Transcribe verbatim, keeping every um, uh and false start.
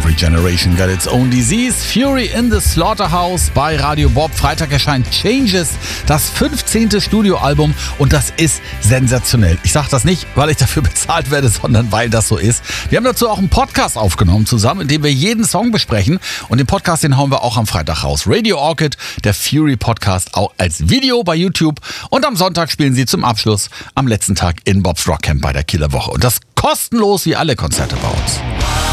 Every Generation Got Its Own Disease. Fury in the Slaughterhouse bei Radio Bob. Freitag erscheint Changes, das fünfzehnte Studioalbum, und das ist sensationell. Ich sage das nicht, weil ich dafür bezahlt werde, sondern weil das so ist. Wir haben dazu auch einen Podcast aufgenommen zusammen, in dem wir jeden Song besprechen, und den Podcast, den hauen wir auch am Freitag raus. Radio Orchid, der Fury Podcast, auch als Video bei YouTube, und am Sonntag spielen sie zum Abschluss am letzten Tag in Bob's Rock Camp bei der Kieler Woche, und das kostenlos wie alle Konzerte bei uns.